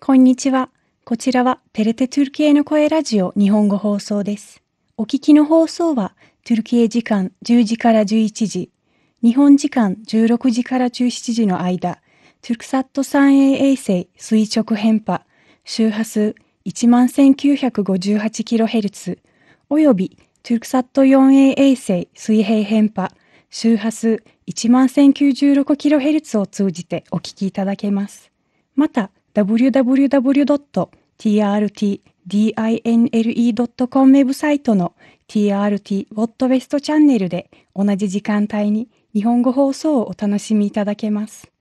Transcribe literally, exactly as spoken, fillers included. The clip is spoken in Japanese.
こんにちは。こちらはテレテトゥルキエの声ラジオ日本語放送です。お聞きの放送はトゥルキエ時間じゅうじからじゅういちじ、日本時間じゅうろくじからじゅうしちじの間、トゥルクサット スリーエー 衛星垂直変波、周波数 いちまんせんきゅうひゃくごじゅうはちキロヘルツ およびトゥルクサット フォーエー 衛星水平変波、周波数 いちまんせんきゅうじゅうろくキロヘルツ を通じてお聞きいただけます。また、ダブリューダブリューダブリュードットティーアールティーディーアイエヌエルイードットコム ウェブサイトの ティーアールティー ウォットウェストチャンネルで同じ時間帯に日本語放送をお楽しみいただけます。